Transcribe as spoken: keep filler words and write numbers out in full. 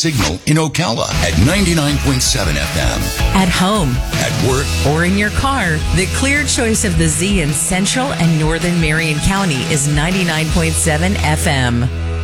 Signal in Ocala at ninety-nine point seven F M. At home, at work, or in your car, the clear choice of the Z in Central and Northern Marion County is ninety-nine point seven F M.